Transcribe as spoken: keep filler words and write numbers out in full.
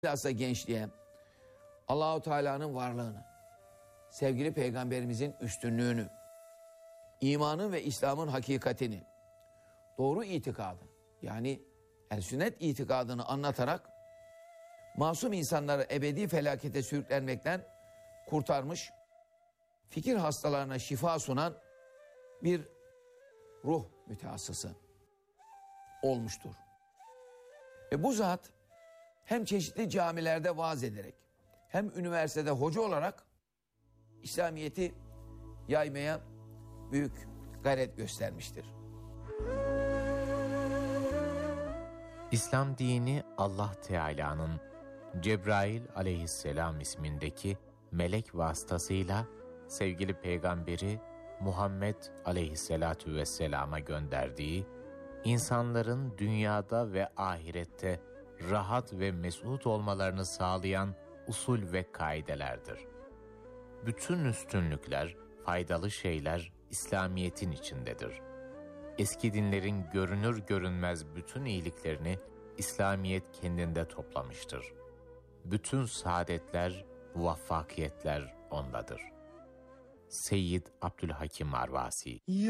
Bilhassa gençliğe Allah-u Teala'nın varlığını, sevgili Peygamberimizin üstünlüğünü, imanın ve İslam'ın hakikatini, doğru itikadı yani el-sünnet itikadını anlatarak masum insanları ebedi felakete sürüklenmekten kurtarmış, fikir hastalarına şifa sunan bir ruh mütehassısı olmuştur. Ve bu zat hem çeşitli camilerde vaaz ederek hem üniversitede hoca olarak İslamiyet'i yaymaya büyük gayret göstermiştir. İslam dini Allah Teala'nın Cebrail aleyhisselam ismindeki melek vasıtasıyla sevgili peygamberi Muhammed aleyhisselatu vesselama gönderdiği, insanların dünyada ve ahirette rahat ve mesut olmalarını sağlayan usul ve kaidelerdir. Bütün üstünlükler, faydalı şeyler İslamiyet'in içindedir. Eski dinlerin görünür görünmez bütün iyiliklerini İslamiyet kendinde toplamıştır. Bütün saadetler, muvaffakiyetler ondadır. Seyyid Abdülhakim Arvasi.